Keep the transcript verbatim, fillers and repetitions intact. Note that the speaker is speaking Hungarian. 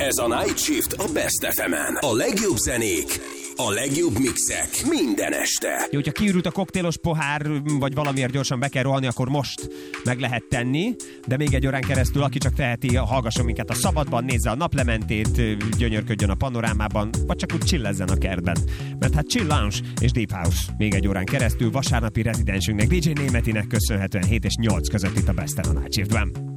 Ez a Night Shift a Best ef emen. A legjobb zenék, a legjobb mixek minden este. Jó, hogyha kiürült a koktélos pohár, vagy valamiért gyorsan be kell rohanni, akkor most meg lehet tenni, de még egy órán keresztül, aki csak teheti, hallgasson minket a szabadban, nézze a naplementét, gyönyörködjön a panorámában, vagy csak úgy chillezzen a kertben. Mert hát chill lounge és deep house még egy órán keresztül, vasárnapi rezidensünknek, dé dzsé Németinek köszönhetően hét és nyolc között itt a Besten a Night Shiftben.